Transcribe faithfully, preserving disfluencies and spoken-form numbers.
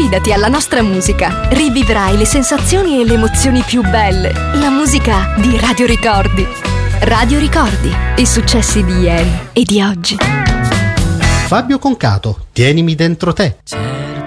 Affidati alla nostra musica. Rivivrai le sensazioni e le emozioni più belle. La musica di Radio Ricordi. Radio Ricordi. I successi di ieri e di oggi. Fabio Concato, Tienimi dentro te.